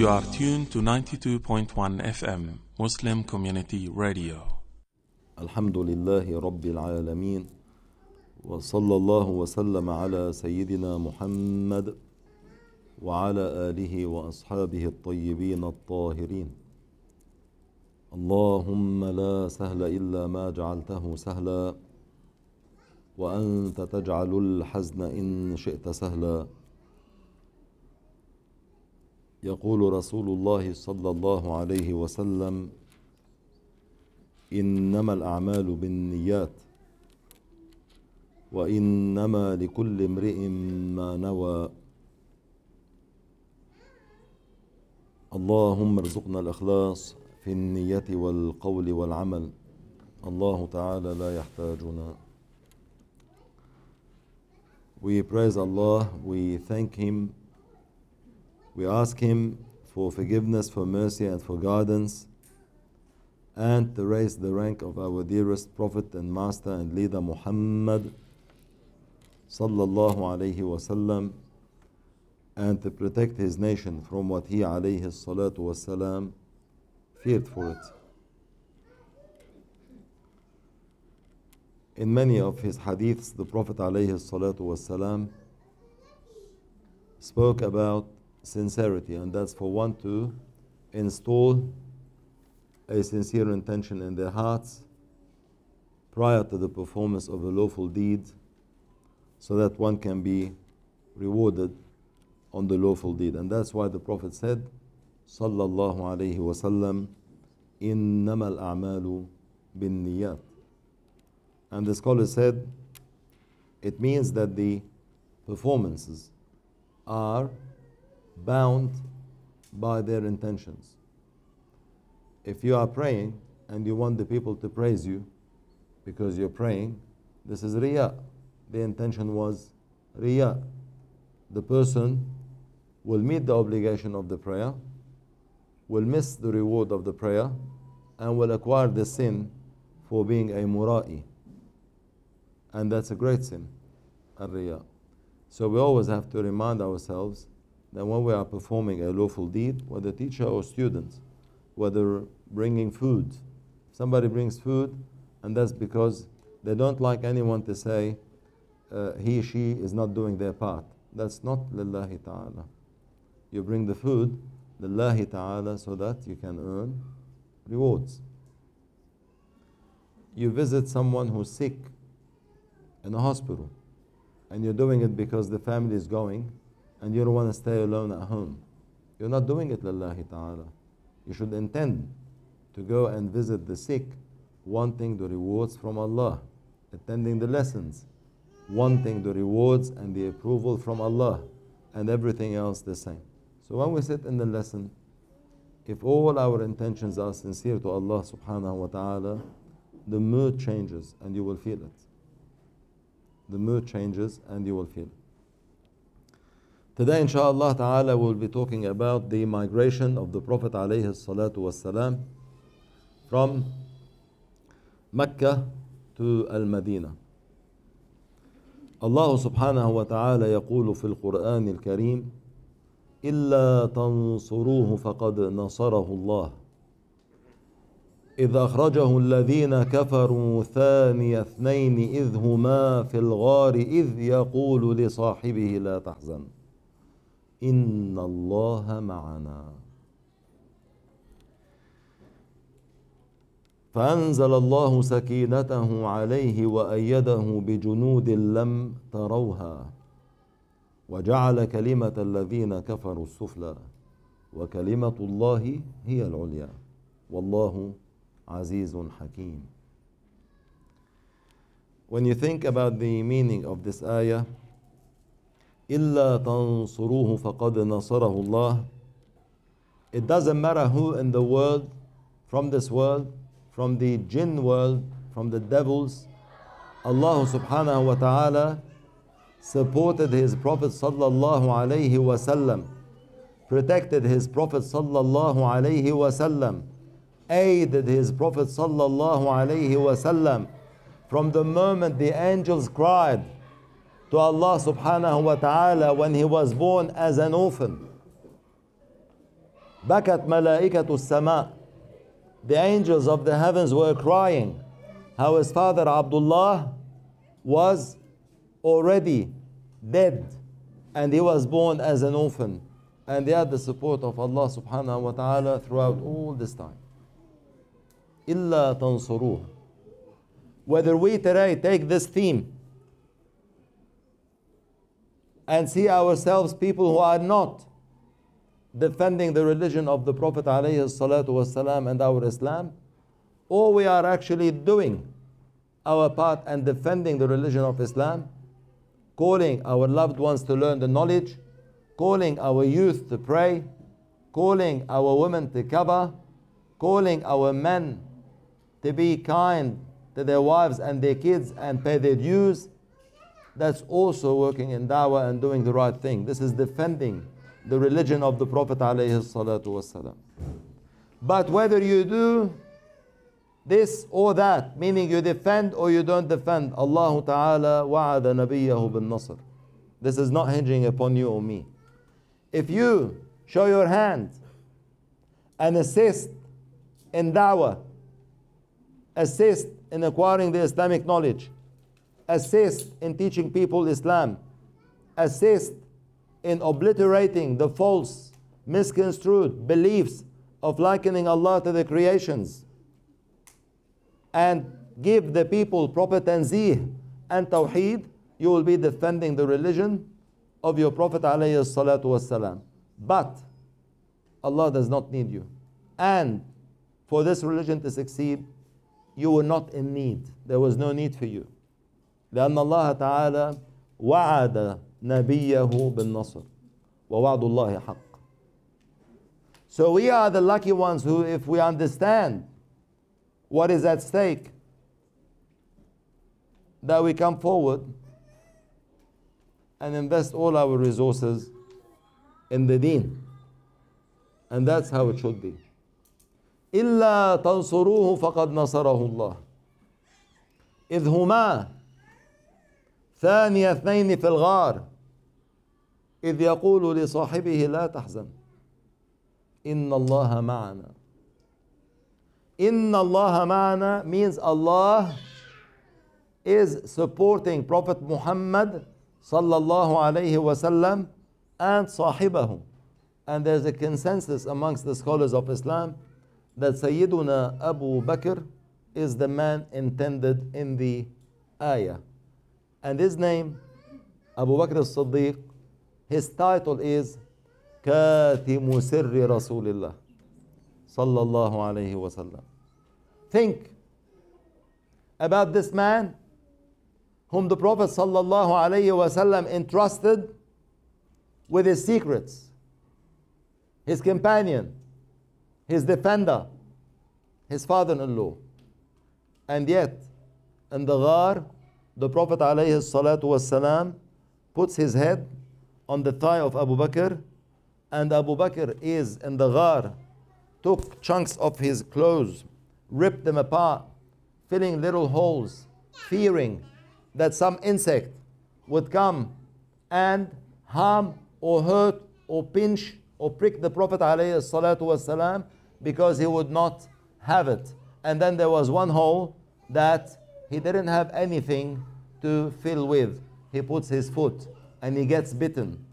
You are tuned to 92.1 FM Muslim Community Radio. الحمد لله رب العالمين وصلى الله وسلم على سيدنا محمد وعلى آله وأصحابه الطيبين الطاهرين. اللهم لا سهل إلا ما جعلته سهلا وأنت تجعل الحزن إن شئت سهلا. يقول رسول الله صلى الله عليه وسلم: إنما الأعمال بالنيات وإنما لكل امرئ ما نوى. اللهم ارزقنا الإخلاص في النية والقول والعمل. الله تعالى لا يحتاجنا. We praise Allah, we thank Him, we ask Him for forgiveness, for mercy and for guidance, and to raise the rank of our dearest Prophet and Master and Leader Muhammad sallallahu alayhi wasallam, and to protect his nation from what he alayhi salatu wasalam feared for it. In many of his hadiths, the Prophet alayhi salatu wasalam spoke about sincerity, and that's for one to install a sincere intention in their hearts prior to the performance of a lawful deed, so that one can be rewarded on the lawful deed. And that's why the Prophet said, sallallahu alayhi wasallam, innama al-a'malu bin niyat. And the scholar said, it means that the performances are bound by their intentions. If you are praying and you want the people to praise you because you're praying, this is riya. The intention was riya. The person will meet the obligation of the prayer, will miss the reward of the prayer, and will acquire the sin for being a mura'i. And that's a great sin, ar-riya. So we always have to remind ourselves that when we are performing a lawful deed, whether teacher or student, whether bringing food, somebody brings food, and that's because they don't like anyone to say he, she is not doing their part. That's not lillahi ta'ala. You bring the food lillahi ta'ala so that you can earn rewards. You visit someone who's sick in a hospital, and you're doing it because the family is going and you don't want to stay alone at home. You're not doing it lillahi ta'ala. You should intend to go and visit the sick, wanting the rewards from Allah, attending the lessons, wanting the rewards and the approval from Allah, and everything else the same. So when we sit in the lesson, if all our intentions are sincere to Allah subhanahu wa ta'ala, the mood changes and you will feel it. The mood changes and you will feel it. Today, inshaAllah ta'ala, we'll be talking about the migration of the Prophet alayhi salatu wasalam from Mecca to Al-Madinah. Allah subhanahu wa ta'ala يقول في القرآن الكريم: إلا تنصروه فقد نصره الله إذ أخرجه الذين كفروا ثاني اثنين إذ هما في الغار إذ يقول لصاحبه لا تحزن إن الله معنا فأنزل الله سكينته عليه وأيده بجنود لم تروها وجعل كلمة الذين كفروا السفلى وكلمة الله هي العليا والله عزيز حكيم. When you think about the meaning of this ayah, إلا تنصروه فقد نصره الله, it doesn't matter who in the world, from this world, from the jinn world, from the devils, Allah subhanahu wa ta'ala supported His Prophet sallallahu alayhi wasallam, protected His Prophet sallallahu alayhi wasallam, aided His Prophet sallallahu alayhi wasallam from the moment the angels cried to Allah subhanahu wa ta'ala when he was born as an orphan. Bakat malaikatu sama. The angels of the heavens were crying how his father Abdullah was already dead and he was born as an orphan. And they had the support of Allah subhanahu wa ta'ala throughout all this time. Illa tansuruh. Whether we today take this theme and see ourselves people who are not defending the religion of the Prophet alayhi salatu wasalam and our Islam, or we are actually doing our part and defending the religion of Islam, calling our loved ones to learn the knowledge, calling our youth to pray, calling our women to cover, calling our men to be kind to their wives and their kids and pay their dues, that's also working in da'wah and doing the right thing. This is defending the religion of the Prophet alayhi salatu wasalam. But whether you do this or that, meaning you defend or you don't defend, Allah Ta'ala wa'ada nabiyahu bin nasr. This is not hinging upon you or me. If you show your hand and assist in da'wah, assist in acquiring the Islamic knowledge, assist in teaching people Islam, assist in obliterating the false, misconstrued beliefs of likening Allah to the creations, and give the people proper tanzih and tawheed, you will be defending the religion of your Prophet alayhi salatu wasalam. But Allah does not need you. And for this religion to succeed, you were not in need. There was no need for you. لأن الله تعالى وعد نبيه بالنصر ووعد الله حق. So we are the lucky ones who, if we understand what is at stake, that we come forward and invest all our resources in the deen. And that's how it should be. إلا تنصروه فقد نصره الله إذ هما ثاني اثنين في الغار إذ يقول لصاحبه لا تحزن إن الله معنا. إن الله معنا means Allah is supporting Prophet Muhammad sallallahu alayhi wasallam and صاحبه. And there's a consensus amongst the scholars of Islam that Sayyiduna Abu Bakr is the man intended in the ayah. And his name, Abu Bakr as-Siddiq, his title is Katimu Sirri Rasulillah sallallahu alayhi wasallam. Think about this man whom the Prophet sallallahu alayhi wasallam entrusted with his secrets, his companion, his defender, his father-in-law. And yet, in the ghar, the Prophet alayhi salatu wasalam puts his head on the thigh of Abu Bakr, and Abu Bakr is in the ghar, took chunks of his clothes, ripped them apart, filling little holes, fearing that some insect would come and harm or hurt or pinch or prick the Prophet alayhi salatu wasalam, because he would not have it. And then there was one hole that he didn't have anything to fill with. He puts his foot and he gets bitten.